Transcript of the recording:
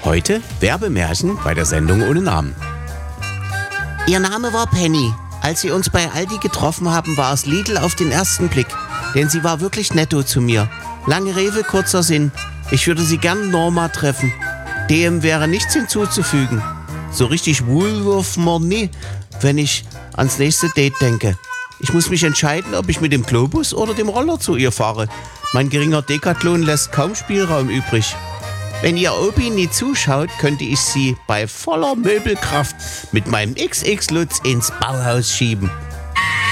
Heute Werbemärchen bei der Sendung ohne Namen. Ihr Name war Penny. Als Sie uns bei Aldi getroffen haben, war es Lidl auf den ersten Blick. Denn sie war wirklich netto zu mir. Lange Rede, kurzer Sinn. Ich würde sie gern Norma treffen. Dem wäre nichts hinzuzufügen. So richtig wohl wirft man nie, wenn ich ans nächste Date denke. Ich muss mich entscheiden, ob ich mit dem Globus oder dem Roller zu ihr fahre. Mein geringer Decathlon lässt kaum Spielraum übrig. Wenn ihr Opi nie zuschaut, könnte ich sie bei voller Möbelkraft mit meinem XX-Lutz ins Bauhaus schieben.